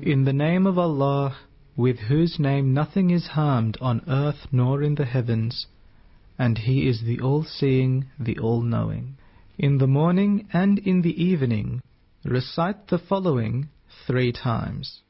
In the name of Allah, with whose name nothing is harmed on earth nor in the heavens, and He is the All-Seeing, the All-Knowing. In the morning and in the evening, recite the following 3 times.